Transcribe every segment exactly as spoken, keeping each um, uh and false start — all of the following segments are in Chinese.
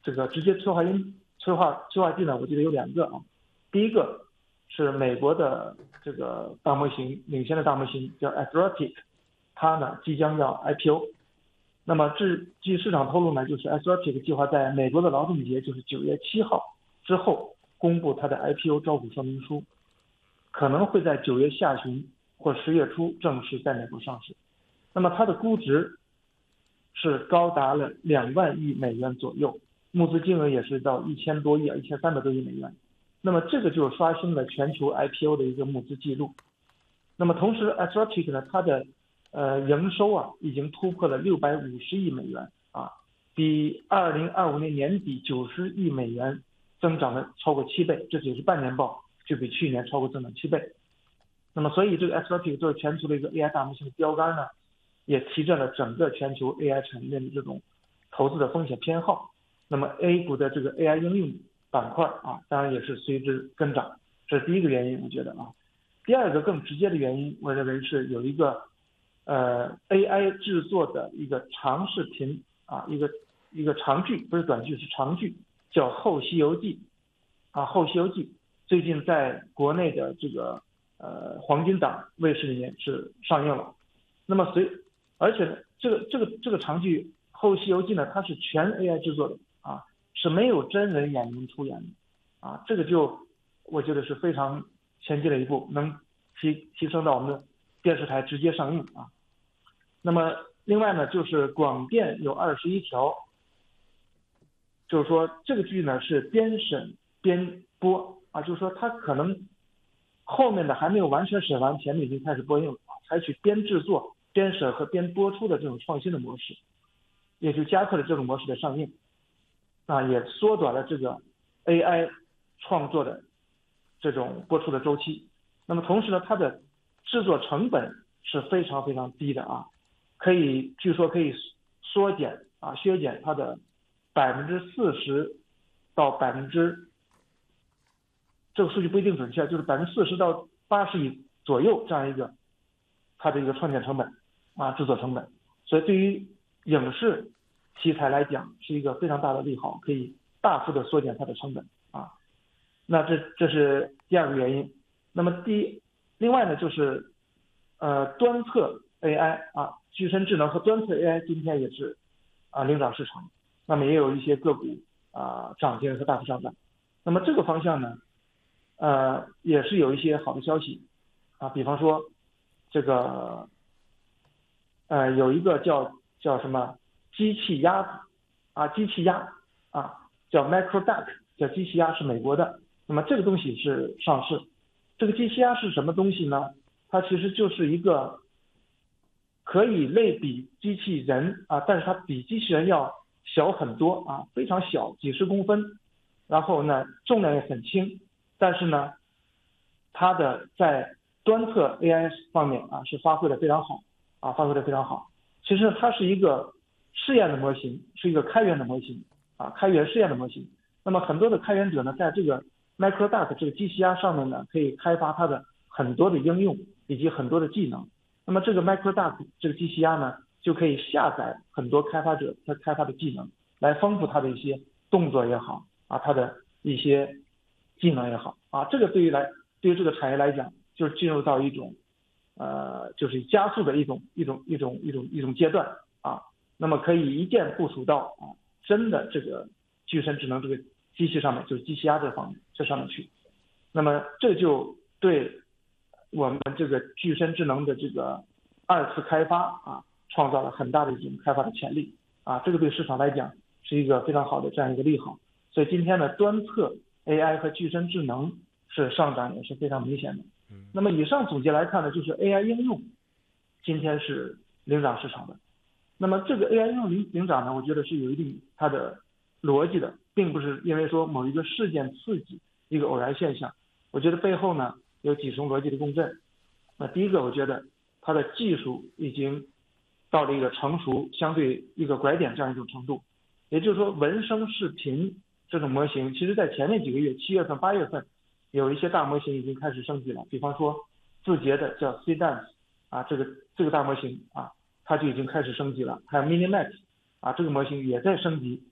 这个直接催化因催化催化剂呢，我记得有两个啊。第一个是美国的这个大模型领先的大模型叫 Anthropic， 它呢即将要 I P O。那么据据市场透露呢，就是 Anthropic 计划在美国的劳动节，就是九月七号之后公布它的 I P O 招股说明书，可能会在九月下旬或十月初正式在美国上市。那么它的估值是高达了两万亿美元左右，募资金额也是到一千多亿啊，一千三百多亿美元。那么这个就刷新了全球 I P O 的一个募资记录。那么同时 Anthropic 呢，它的呃营收啊已经突破了六百五十亿美元啊，比二零二五年年底九十亿美元增长了超过七倍，这只是半年报就比去年超过增长七倍。那么所以这个 Anthropic 作为全球的一个 A I 大模型的标杆呢，也提振了整个全球 A I 产业链的这种投资的风险偏好。那么 A 股的这个 A I 应用板块啊，当然也是随之跟涨，这是第一个原因，我觉得啊。第二个更直接的原因，我认为是有一个呃 A I 制作的一个长视频啊，一个一个长剧，不是短剧，是长剧，叫《后西游记》啊，《后西游记》最近在国内的这个呃黄金档卫视里面是上映了。那么随而且呢，这个这个这个长剧《后西游记》呢，它是全 A I 制作的啊，是没有真人演员出演的啊，这个就我觉得是非常前进的一步，能提提升到我们的电视台直接上映啊。那么另外呢，就是广电有二十一条，就是说这个剧呢是边审边播啊，就是说它可能后面的还没有完全审完，前面已经开始播映了，采取边制作边审和边播出的这种创新的模式，也就加快了这种模式的上映啊，也缩短了这个 A I 创作的这种播出的周期。那么同时呢，它的制作成本是非常非常低的啊，可以据说可以缩减啊削减它的百分之四十到百分之，这个数据不一定准确，就是百分之四十到八十亿左右这样一个它的一个创建成本啊，制作成本。所以对于影视题材来讲是一个非常大的利好，可以大幅的缩减它的成本啊。那这这是第二个原因。那么第另外呢，就是呃端侧 A I 啊，具身智能和端侧 A I 今天也是啊领涨市场，那么也有一些个股啊涨停和大幅上涨。那么这个方向呢，呃也是有一些好的消息啊，比方说这个呃有一个叫叫什么机器鸭子啊，机器鸭啊叫 MicroDuck， 叫机器鸭，是美国的。那么这个东西是上市。这个机器鸭是什么东西呢？它其实就是一个可以类比机器人啊，但是它比机器人要小很多啊，非常小，几十公分，然后呢重量也很轻，但是呢它的在端侧 A I 方面啊是发挥的非常好啊，发挥的非常好。其实它是一个试验的模型，是一个开源的模型啊，开源试验的模型。那么很多的开源者呢，在这个MicroDuck 这个机器鸭上面呢，可以开发它的很多的应用以及很多的技能。那么这个 MicroDuck 这个机器鸭呢，就可以下载很多开发者他开发的技能，来丰富它的一些动作也好啊，它的一些技能也好啊。这个对于来对于这个产业来讲，就是进入到一种呃，就是加速的一种一种一种一种一种阶段啊。那么可以一键部署到啊真的这个具身智能这个机器上面，就是机器鸭这方面这上面去。那么这就对我们这个具身智能的这个二次开发啊，创造了很大的一种开发的潜力啊，这个对市场来讲是一个非常好的这样一个利好。所以今天的端侧 A I 和具身智能是上涨也是非常明显的。那么以上总结来看呢，就是 A I 应用今天是领涨市场的。那么这个 A I 应用领领涨呢，我觉得是有一定它的逻辑的，并不是因为说某一个事件刺激一个偶然现象。我觉得背后呢有几重逻辑的共振。那第一个，我觉得它的技术已经到了一个成熟，相对一个拐点这样一种程度。也就是说，文生视频这种模型，其实在前面几个月，七月份、八月份，有一些大模型已经开始升级了。比方说字节的叫 C-Dance 啊，这个这个大模型啊，它就已经开始升级了。还有 Minimax 啊，这个模型也在升级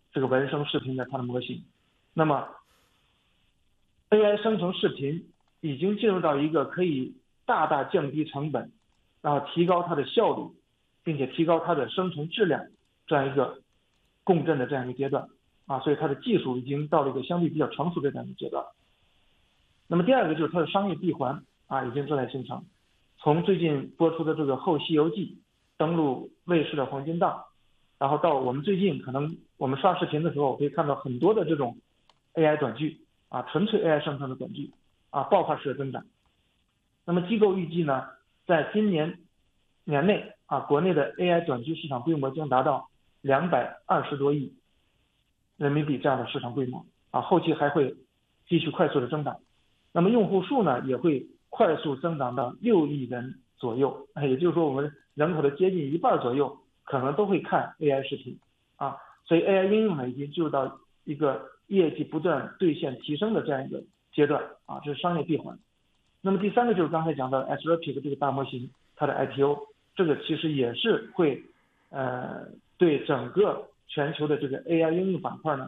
这个文生视频的它的模型。那么 A I 生成视频已经进入到一个可以大大降低成本，然后提高它的效率，并且提高它的生成质量这样一个共振的这样一个阶段啊，所以它的技术已经到了一个相对比较成熟的这样一个阶段。那么第二个就是它的商业闭环啊，已经正在形成。从最近播出的这个《后西游记》登陆卫视的黄金档，然后到我们最近可能我们刷视频的时候可以看到很多的这种 A I 短剧啊，纯粹 A I 生成的短剧啊，爆发式的增长。那么机构预计呢，在今年年内啊，国内的 A I 短剧市场规模将达到两百二十多亿人民币这样的市场规模啊，后期还会继续快速的增长。那么用户数呢，也会快速增长到六亿人左右，也就是说我们人口的接近一半左右可能都会看 A I 视频啊，所以 A I 应用呢已经进入到一个业绩不断兑现提升的这样一个阶段啊，这是商业闭环。那么第三个就是刚才讲的 Anthropic 这个大模型，它的 I P O， 这个其实也是会呃对整个全球的这个 A I 应用板块呢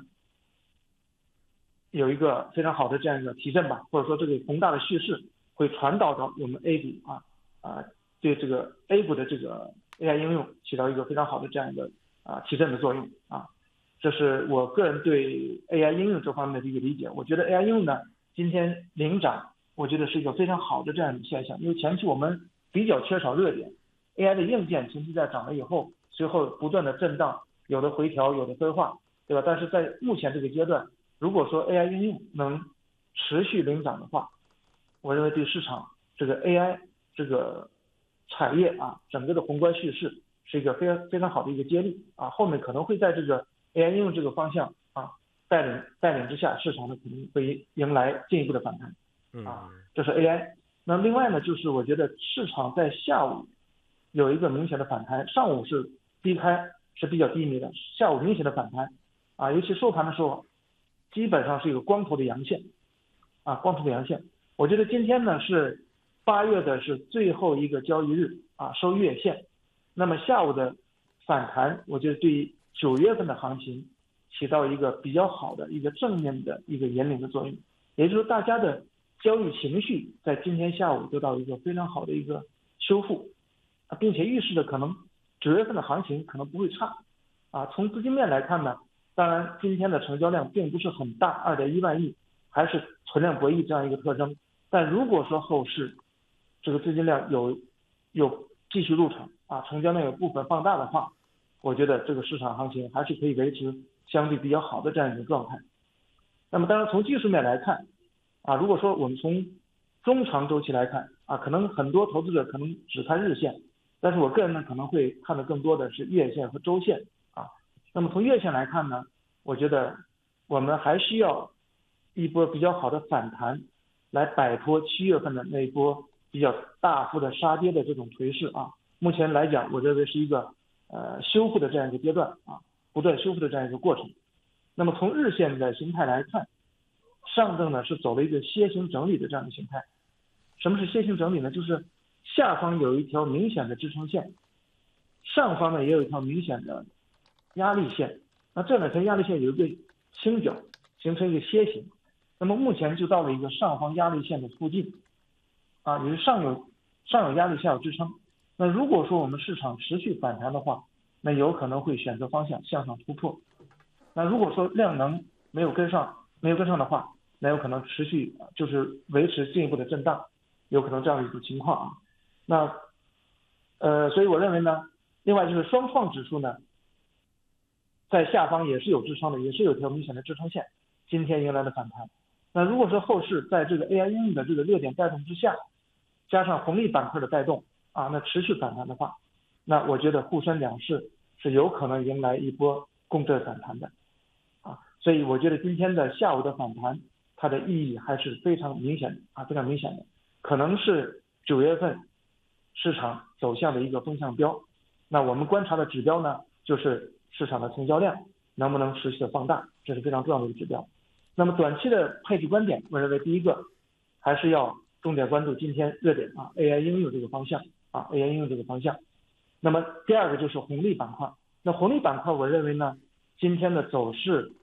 有一个非常好的这样一个提振吧，或者说这个宏大的叙事会传导到我们 A 股啊啊，对这个 A 股的这个 A I 应用起到一个非常好的这样一个啊提振的作用啊，这是我个人对 A I 应用这方面的一个理解。我觉得 A I 应用呢今天领涨，我觉得是一个非常好的这样一个现象，因为前期我们比较缺少热点 ，A I 的硬件前期在涨了以后，随后不断的震荡，有的回调，有的分化，对吧？但是在目前这个阶段，如果说 A I 应用能持续领涨的话，我认为对市场这个 A I 这个产业啊，整个的宏观叙事是一个非常非常好的一个接力啊，后面可能会在这个 A I 应用这个方向啊带领带领之下，市场呢可能会迎来进一步的反弹啊，这是 A I。那另外呢，就是我觉得市场在下午有一个明显的反弹，上午是低开是比较低迷的，下午明显的反弹啊，尤其收盘的时候基本上是一个光头的阳线啊，光头的阳线。我觉得今天呢是八月的是最后一个交易日啊，收月线。那么下午的反弹，我觉得对于九月份的行情起到一个比较好的一个正面的一个引领的作用，也就是大家的交易情绪在今天下午得到一个非常好的一个修复，并且预示着可能九月份的行情可能不会差啊。从资金面来看呢，当然今天的成交量并不是很大， 二点一万亿，还是存量博弈这样一个特征。但如果说后市这个资金量有有继续入场啊，成交量有部分放大的话，我觉得这个市场行情还是可以维持相对比较好的这样一个状态。那么当然从技术面来看啊，如果说我们从中长周期来看啊，可能很多投资者可能只看日线，但是我个人呢可能会看的更多的是月线和周线啊。那么从月线来看呢，我觉得我们还需要一波比较好的反弹，来摆脱七月份的那一波比较大幅的杀跌的这种颓势啊。目前来讲，我认为是一个呃修复的这样一个阶段啊，不断修复的这样一个过程。那么从日线的形态来看，上证呢是走了一个楔形整理的这样的形态。什么是楔形整理呢？就是下方有一条明显的支撑线，上方呢也有一条明显的压力线，那这两条压力线有一个倾角，形成一个楔形。那么目前就到了一个上方压力线的附近啊，也就是上有上有压力，下有支撑。那如果说我们市场持续反弹的话，那有可能会选择方向向上突破。那如果说量能没有跟上，没有跟上的话，那有可能持续就是维持进一步的震荡，有可能这样一种情况啊。那呃，所以我认为呢，另外就是双创指数呢，在下方也是有支撑的，也是有条明显的支撑线，今天迎来了反弹。那如果说后市在这个 A I 应用的这个热点带动之下，加上红利板块的带动啊，那持续反弹的话，那我觉得沪深两市是有可能迎来一波共振反弹的啊。所以我觉得今天的下午的反弹，它的意义还是非常明显的啊，非常明显的，可能是九月份市场走向的一个风向标。那我们观察的指标呢，就是市场的成交量能不能持续的放大，这是非常重要的一个指标。那么短期的配置观点，我认为第一个还是要重点关注今天热点啊 A I 应用这个方向啊 A I 应用这个方向。那么第二个就是红利板块。那红利板块我认为呢， 今天的走势